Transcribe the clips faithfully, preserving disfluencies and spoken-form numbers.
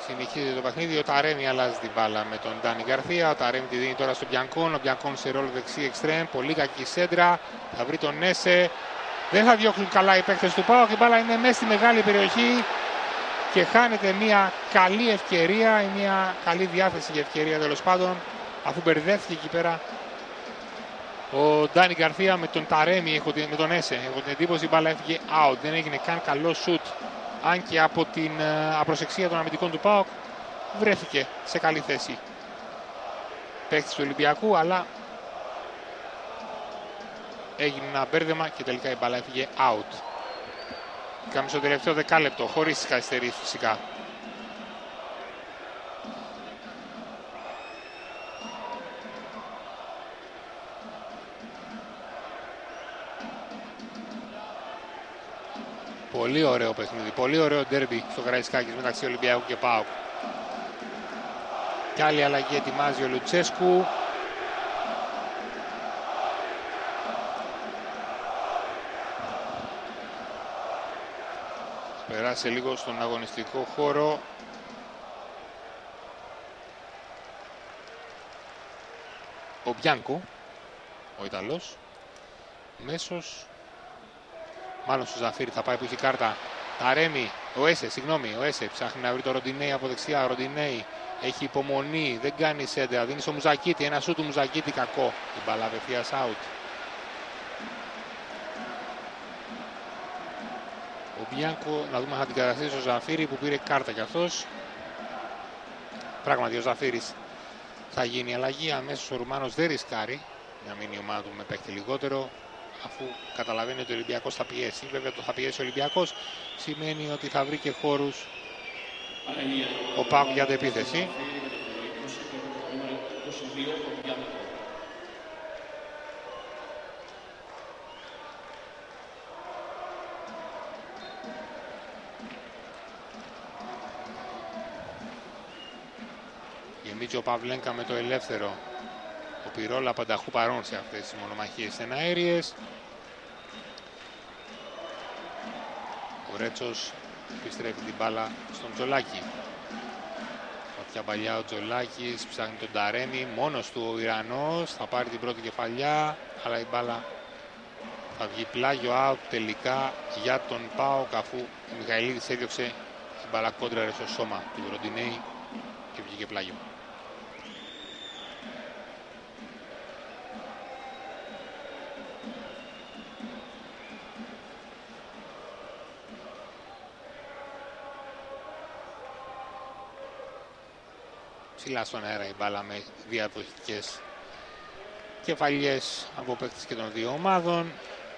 Συνεχίζει το παιχνίδι. Ο Ταρέμι αλλάζει την μπάλα με τον Ντάνι Γκαρθία. Ο Ταρέμι τη δίνει τώρα στον Μπιανκόν. Ο Μπιανκόν σε ρόλο δεξί εξτρέμ. Πολύ κακή σέντρα. Θα βρει τον Νέσε. Δεν θα διώξουν καλά οι παίκτες του ΠΑΟΚ. Η μπάλα είναι μέσα στη μεγάλη περιοχή και χάνεται μια καλή ευκαιρία ή μια καλή διάθεση για ευκαιρία τέλος πάντων, αφού μπερδεύτηκε εκεί πέρα ο Ντάνι Γκαρθία με τον Ταρέμι, με τον Έσε. Έχω την εντύπωση η μπάλα έφυγε out. Δεν έγινε καν καλό σουτ. Αν και από την απροσεξία των αμυντικών του ΠΑΟΚ βρέθηκε σε καλή θέση παίκτης του Ολυμπιακού, αλλά έγινε ένα μπέρδεμα και τελικά η μπάλα έφυγε out. Κάμε στο τελευταίο δεκάλεπτο, χωρίς τις καθυστερήσεις φυσικά. Πολύ ωραίο παιχνίδι, πολύ ωραίο ντέρμπι στο Καραϊσκάκης μεταξύ Ολυμπιακού και ΠΑΟΚ. Κι άλλη αλλαγή ετοιμάζει ο Λουτσέσκου. Περάσει λίγο στον αγωνιστικό χώρο. Ο Μπιάνκο, ο Ιταλός, μέσος. Μάλλον στο Ζαφύρι θα πάει που έχει κάρτα. Ταρέμι, ο Έσε, συγγνώμη, ο Έσε ψάχνει να βρει το Ροντινέι από δεξιά. Ο Ροντινέι έχει υπομονή, δεν κάνει σέντρα. Δίνει στο Μουζακίτη, ένα σου του Μουζακίτη κακό. Η μπαλά απευθείας out. Ο Μπιάνκο, να δούμε αν θα την καταστήσει ο Ζαφύρι που πήρε κάρτα κι αυτός. Πράγματι ο Ζαφύρης θα γίνει αλλαγή. Αμέσως ο Ρουμάνος δεν ρισκάρει να μείνει η ομάδα του με παίκτη λιγότερο, αφού καταλαβαίνει ότι ο Ολυμπιακός θα πιέσει. Βέβαια το θα πιέσει ο Ολυμπιακός σημαίνει ότι θα βρει και χώρους ο ΠΑΟΚ για την επίθεση. Γεμίζει ο Παυλένκα με το ελεύθερο. Ο Πυρόλα πανταχού παρόν σε αυτές τις μονομαχίες εναέριες. Ο Ρέτσος επιστρέφει την μπάλα στον Τζολάκη. Κάποια παλιά ο Τζολάκης ψάχνει τον Ταρέμι. Μόνος του ο Ιρανός θα πάρει την πρώτη κεφαλιά, αλλά η μπάλα θα βγει πλάγιο out τελικά για τον ΠΑΟΚ, αφού ο Μιχαηλίδης έδιωξε την μπάλα κόντραρε στο σώμα του Ροντινέι και βγήκε πλάγιο. Ψηλά στον αέρα η μπάλα με διαδοχικές κεφαλιές από παίκτες και των δύο ομάδων.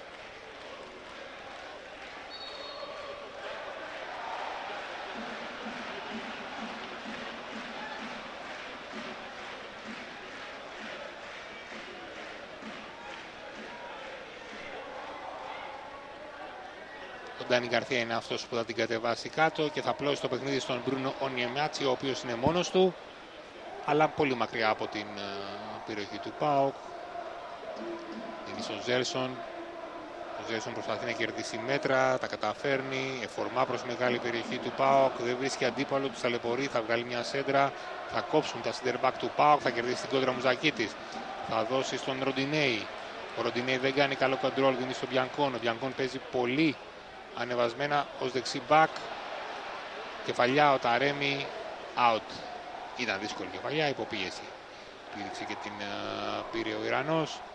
Ο Ντάνι Γκαρθία είναι αυτός που θα την κατεβάσει κάτω και θα πλώσει το παιχνίδι στον Μπρούνο Ονιεμάτσι, ο οποίος είναι μόνος του, αλλά πολύ μακριά από την uh, περιοχή του ΠΑΟΚ. Είναι στον Ζέρσον. Ο Ζέρσον προσπαθεί να κερδίσει μέτρα, τα καταφέρνει, εφορμά προς μεγάλη περιοχή του ΠΑΟΚ, δεν βρίσκει αντίπαλο, τους ταλαιπωρεί, θα βγάλει μια σέντρα, θα κόψουν τα center back του ΠΑΟΚ, θα κερδίσει την κόντρα Μουζακίτης, θα δώσει στον Ροντινέι. Ο Ροντινέι δεν κάνει καλό control, δίνει στον Μπιανκόν. Ο Μπιανκόν παίζει πολύ ανεβασμένα ως δεξί back. Κεφαλιά ο Ταρέμι, out. Ήταν δύσκολη κεφαλιά, υποπίεση. Πήρξε και την uh, πήρε ο Ιρανός.